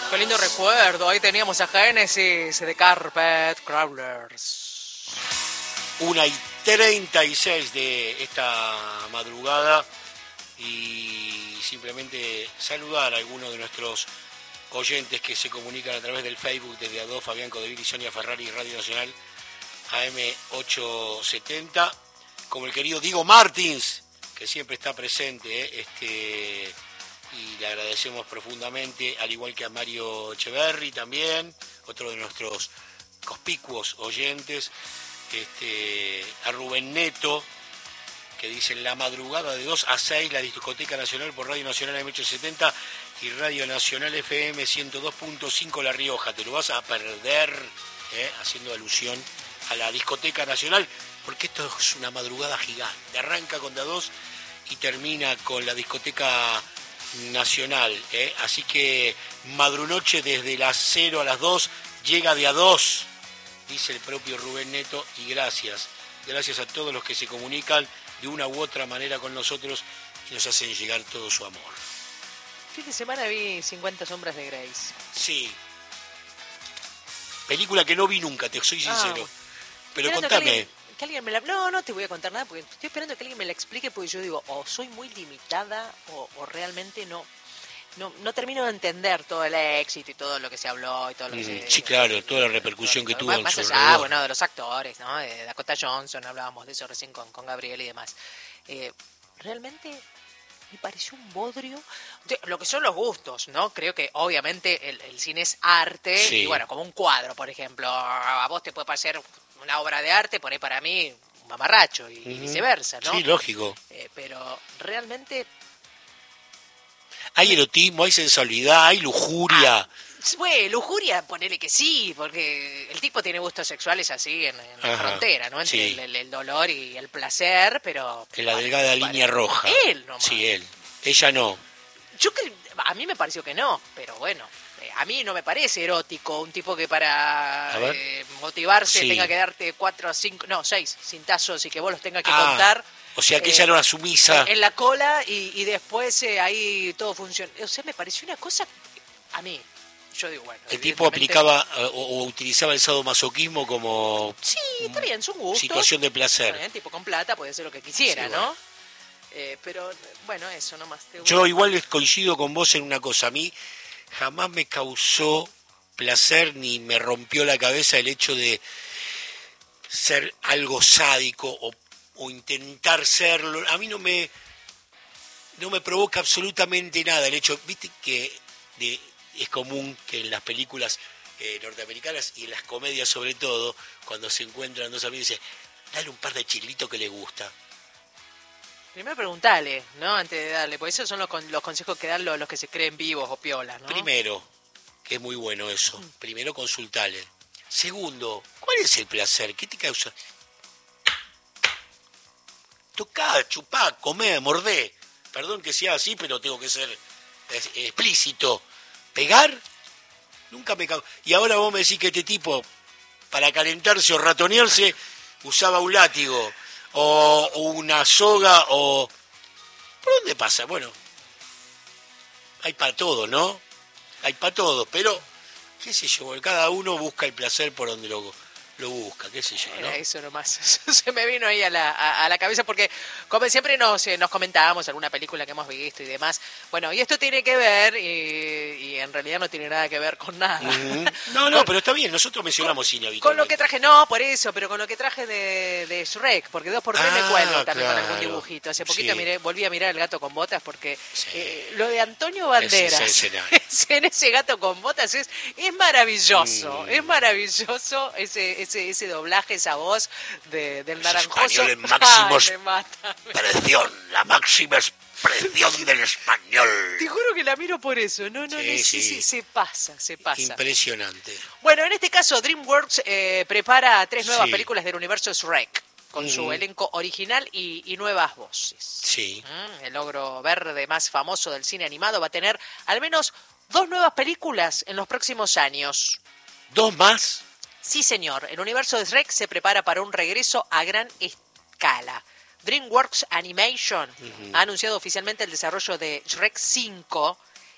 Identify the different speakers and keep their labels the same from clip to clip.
Speaker 1: Qué lindo recuerdo. Ahí teníamos a Genesis de Carpet Crawlers.
Speaker 2: 1:36 de esta madrugada y simplemente saludar a algunos de nuestros oyentes que se comunican a través del Facebook desde A2, Fabián Codevil y Sonia Ferrari, Radio Nacional AM870, como el querido Diego Martins, que siempre está presente, y le agradecemos profundamente, al igual que a Mario Echeverri también, otro de nuestros conspicuos oyentes, a Rubén Neto, que dice: en la madrugada de 2 a 6 la Discoteca Nacional por Radio Nacional AM870 y Radio Nacional FM 102.5 La Rioja. Te lo vas a perder, haciendo alusión a la Discoteca Nacional, porque esto es una madrugada gigante. Arranca con de 2 y termina con la Discoteca Nacional, así que madrunoche desde las 0 a las 2 llega de a 2, dice el propio Rubén Neto, y gracias a todos los que se comunican de una u otra manera con nosotros y nos hacen llegar todo su amor.
Speaker 1: Fin de semana vi 50 sombras de Grey.
Speaker 2: Sí, película que no vi nunca, te soy sincero, pero contame.
Speaker 1: Que alguien me la... No te voy a contar nada porque estoy esperando que alguien me la explique, porque yo digo, o soy muy limitada o realmente no termino de entender todo el éxito y todo lo que se habló y todo lo que se...
Speaker 2: Sí, claro, toda la repercusión que tuvo en
Speaker 1: más
Speaker 2: su
Speaker 1: allá,
Speaker 2: alrededor.
Speaker 1: bueno, de los actores, ¿no? De Dakota Johnson, hablábamos de eso recién con Gabriel y demás. Realmente me pareció un bodrio. Lo que son los gustos, ¿no? Creo que obviamente el cine es arte,
Speaker 2: sí.
Speaker 1: Y bueno, como un cuadro, por ejemplo, a vos te puede parecer una obra de arte, por ahí para mí un mamarracho y viceversa, ¿no?
Speaker 2: Sí, lógico.
Speaker 1: Pero realmente...
Speaker 2: Hay erotismo, hay sensualidad, hay lujuria.
Speaker 1: Bueno, lujuria, ponele que sí, porque el tipo tiene gustos sexuales así en la frontera, ¿no? Entre
Speaker 2: sí.
Speaker 1: el dolor y el placer, pero...
Speaker 2: En la delgada línea roja.
Speaker 1: Él nomás.
Speaker 2: Sí, él. Ella no.
Speaker 1: A mí me pareció que no, pero bueno... A mí no me parece erótico un tipo que para motivarse tenga que darte 4, 5, no, 6 cintazos y que vos los tengas que contar.
Speaker 2: O sea que ella era una sumisa.
Speaker 1: En la cola y después ahí todo funciona. O sea, me pareció una cosa, a mí, yo digo, bueno.
Speaker 2: El tipo aplicaba o utilizaba el sadomasoquismo como...
Speaker 1: Sí, está bien, son gustos.
Speaker 2: Situación de placer.
Speaker 1: Bien, tipo con plata puede hacer lo que quisiera, sí, ¿no? Bueno. Pero, bueno, eso nomás.
Speaker 2: Yo igual coincido con vos en una cosa. A mí jamás me causó placer ni me rompió la cabeza el hecho de ser algo sádico o intentar serlo. A mí no me provoca absolutamente nada el hecho, viste que es común que en las películas norteamericanas y en las comedias sobre todo, cuando se encuentran dos amigos, dicen, dale un par de chilitos que le gusta.
Speaker 1: Primero preguntale, ¿no? Antes de darle, porque esos son los consejos que dan los que se creen vivos o piolas, ¿no?
Speaker 2: Primero, que es muy bueno eso, primero consultale. Segundo, ¿cuál es el placer? ¿Qué te causa? Tocá, chupá, comé, mordé. Perdón que sea así, pero tengo que ser explícito. ¿Pegar? Nunca me causa. Y ahora vos me decís que este tipo, para calentarse o ratonearse, usaba un látigo o una soga o... ¿Por dónde pasa? Bueno, hay para todo, ¿no? Hay para todo, pero, qué sé yo, cada uno busca el placer por donde lo busca, qué sé yo, ¿no?
Speaker 1: Eso nomás, eso se me vino ahí a la cabeza, porque como siempre nos comentábamos alguna película que hemos visto y demás. Bueno, y esto tiene que ver, y en realidad no tiene nada que ver con nada.
Speaker 2: No, pero está bien, nosotros mencionamos cine habitualmente.
Speaker 1: Con lo que traje, no, por eso, pero con lo que traje de Shrek, porque 2x3 me cuelgo también con algún dibujito. Hace poquito volví a mirar El gato con botas, porque lo de Antonio Banderas en ese gato con botas es maravilloso, es maravilloso ese doblaje, esa voz del naranjoso.
Speaker 2: Español en máxima expresión, la máxima expresión del español.
Speaker 1: Te juro que la miro por eso, sí, se pasa.
Speaker 2: Impresionante.
Speaker 1: Bueno, en este caso DreamWorks prepara 3 nuevas películas del universo Shrek, con su elenco original y nuevas voces.
Speaker 2: Sí.
Speaker 1: El ogro verde más famoso del cine animado va a tener al menos 2 nuevas películas en los próximos años.
Speaker 2: ¿2 más?
Speaker 1: Sí, señor. El universo de Shrek se prepara para un regreso a gran escala. DreamWorks Animation ha anunciado oficialmente el desarrollo de Shrek 5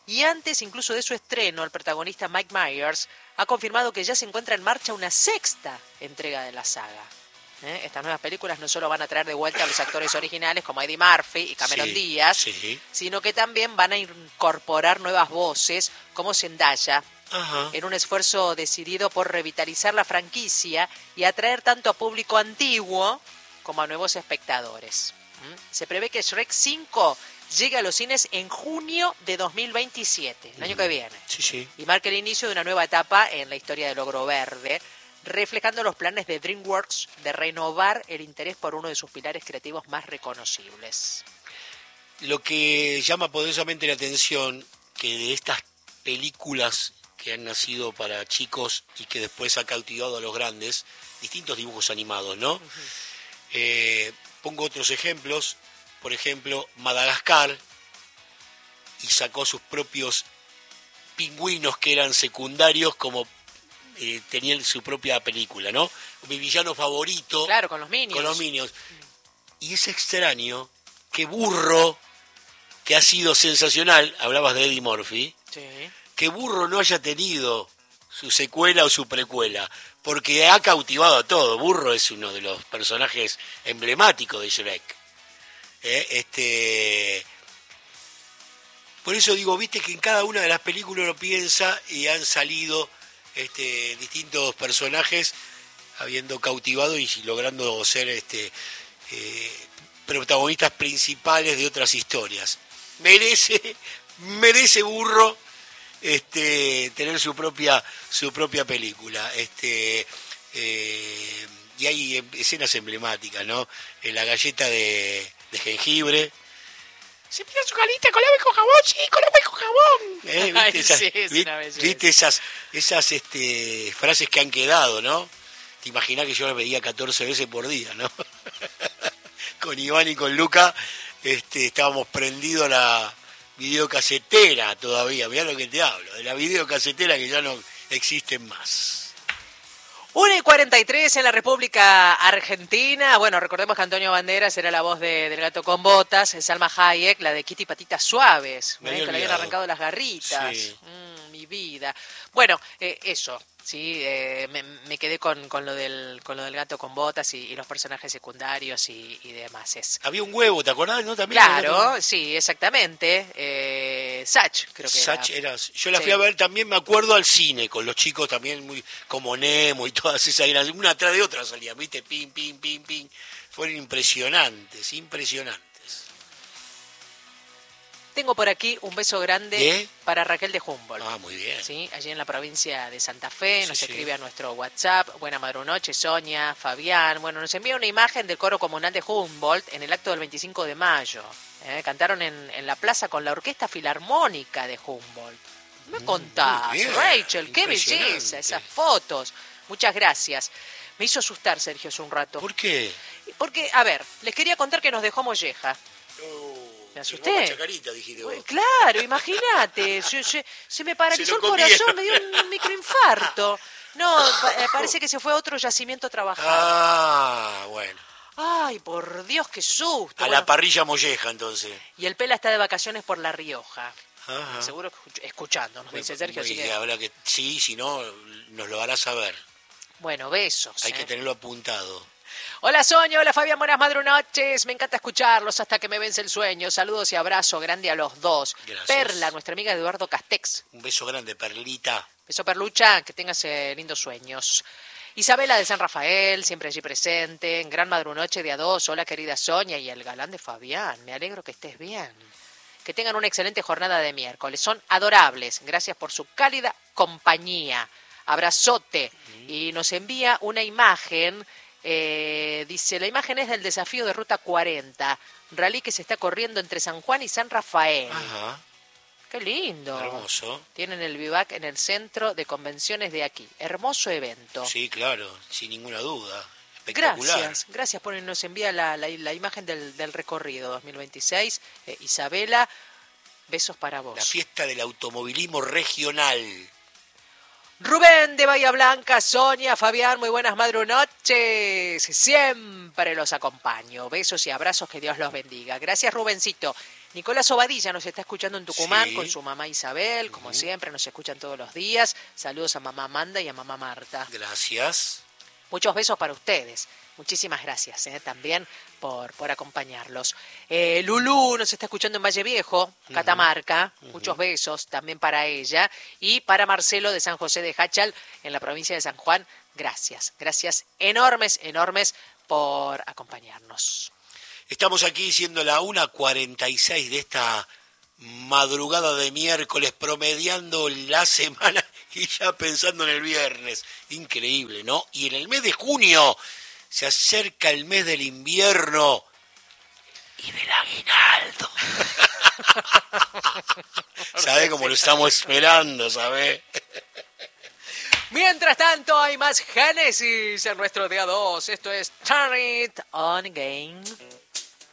Speaker 1: Y antes incluso de su estreno, el protagonista Mike Myers ha confirmado que ya se encuentra en marcha una 6ª entrega de la saga. Estas nuevas películas no solo van a traer de vuelta a los actores originales como Eddie Murphy y Cameron Díaz, sino que también van a incorporar nuevas voces como Zendaya, en un esfuerzo decidido por revitalizar la franquicia y atraer tanto a público antiguo como a nuevos espectadores. Se prevé que Shrek 5 llegue a los cines en junio de 2027, el año que viene. Y marca el inicio de una nueva etapa en la historia del Ogro Verde, reflejando los planes de DreamWorks de renovar el interés por uno de sus pilares creativos más reconocibles.
Speaker 2: Lo que llama poderosamente la atención, que de estas películas que han nacido para chicos y que después ha cautivado a los grandes, distintos dibujos animados, ¿no? Pongo otros ejemplos, por ejemplo, Madagascar, y sacó sus propios pingüinos que eran secundarios como tenían su propia película, ¿no? Mi villano favorito.
Speaker 1: Claro, con los Minions.
Speaker 2: Con los Minions. Y es extraño que Burro, que ha sido sensacional, hablabas de Eddie Murphy, que Burro no haya tenido su secuela o su precuela, porque ha cautivado a todo. Burro es uno de los personajes emblemáticos de Shrek. Por eso digo, viste que en cada una de las películas uno piensa y han salido distintos personajes habiendo cautivado y logrando ser protagonistas principales de otras historias. Merece Burro tener su propia película. Y hay escenas emblemáticas, ¿no? La galleta de jengibre. Se pide su calita con agua y con jabón, sí, con agua y con jabón. ¿Viste esas frases que han quedado, no? Te imaginás que yo las veía 14 veces por día, ¿no? Con Iván y con Luca estábamos prendidos a la videocasetera todavía. Mirá lo que te hablo, de la videocasetera que ya no existen más.
Speaker 1: 1:43 en la República Argentina. Bueno, recordemos que Antonio Banderas era la voz del Gato con Botas, Salma Hayek, la de Kitty Patitas Suaves, que le habían arrancado las garritas. Sí. Mi vida. Bueno, eso, sí, me quedé con lo del Gato con Botas y los personajes secundarios y demás.
Speaker 2: Había un huevo, ¿te acordás? ¿No? También
Speaker 1: claro, sí, exactamente. Sach, creo que
Speaker 2: Sach era. Yo la fui a ver también, me acuerdo, al cine, con los chicos también, muy como Nemo y todas esas, una atrás de otra salían, ¿viste? Pim, pim, pim, pim. Fueron impresionantes.
Speaker 1: Tengo por aquí un beso grande para Raquel de Humboldt.
Speaker 2: Ah, muy bien.
Speaker 1: ¿Sí? Allí en la provincia de Santa Fe, nos escribe a nuestro WhatsApp. Buena madrunoche, Sonia, Fabián. Bueno, nos envía una imagen del coro comunal de Humboldt en el acto del 25 de mayo. Cantaron en la plaza con la Orquesta Filarmónica de Humboldt. Me contás, Rachel, qué belleza, esas fotos. Muchas gracias. Me hizo asustar, Sergio, hace un rato.
Speaker 2: ¿Por qué?
Speaker 1: Porque, a ver, les quería contar que nos dejó Molleja. Me asusté.
Speaker 2: Chacarita, dijiste vos.
Speaker 1: Claro, imagínate. Se me paralizó el corazón, me dio un microinfarto. No, parece que se fue a otro yacimiento a trabajar.
Speaker 2: Ah, bueno.
Speaker 1: Ay, por Dios, qué susto.
Speaker 2: A la parrilla Molleja, entonces.
Speaker 1: Y el Pela está de vacaciones por La Rioja.
Speaker 2: Ajá.
Speaker 1: Seguro que escuchando, nos dice Sergio. Así que...
Speaker 2: habrá que sí, si no, nos lo hará saber.
Speaker 1: Bueno, besos.
Speaker 2: Hay que tenerlo apuntado.
Speaker 1: Hola Soño, hola Fabián, buenas madrunoches. Me encanta escucharlos hasta que me vence el sueño. Saludos y abrazo grande a los dos.
Speaker 2: Gracias.
Speaker 1: Perla, nuestra amiga Eduardo Castex.
Speaker 2: Un beso grande, Perlita.
Speaker 1: Beso, Perlucha, que tengas lindos sueños. Isabela de San Rafael, siempre allí presente. En gran madrunoche de a dos. Hola querida Sonia y el galán de Fabián. Me alegro que estés bien. Que tengan una excelente jornada de miércoles. Son adorables. Gracias por su cálida compañía. Abrazote. Y nos envía una imagen. Dice, la imagen es del desafío de Ruta 40, rally que se está corriendo entre San Juan y San Rafael.
Speaker 2: Ajá.
Speaker 1: Qué lindo.
Speaker 2: Hermoso.
Speaker 1: Tienen el vivac en el centro de convenciones de aquí. Hermoso evento.
Speaker 2: Sí, claro, sin ninguna duda. Espectacular.
Speaker 1: Gracias por nos envía la imagen del recorrido 2026. Isabela, besos para vos.
Speaker 2: La fiesta del automovilismo regional.
Speaker 1: Rubén de Bahía Blanca, Sonia, Fabián, muy buenas madrunoches. Siempre los acompaño. Besos y abrazos, que Dios los bendiga. Gracias, Rubencito. Nicolás Obadilla nos está escuchando en Tucumán con su mamá Isabel, como siempre, nos escuchan todos los días. Saludos a mamá Amanda y a mamá Marta.
Speaker 2: Gracias.
Speaker 1: Muchos besos para ustedes. Muchísimas gracias también por acompañarlos. Lulú nos está escuchando en Valle Viejo, Catamarca. Muchos besos también para ella. Y para Marcelo de San José de Hachal, en la provincia de San Juan. Gracias. Gracias enormes por acompañarnos.
Speaker 2: Estamos aquí siendo la 1:46 de esta madrugada de miércoles, promediando la semana y ya pensando en el viernes. Increíble, ¿no? Y en el mes de junio se acerca el mes del invierno y del aguinaldo. ¿Sabe cómo lo estamos esperando, sabe?
Speaker 1: Mientras tanto, hay más Génesis en nuestro día 2. Esto es Turn It On Again.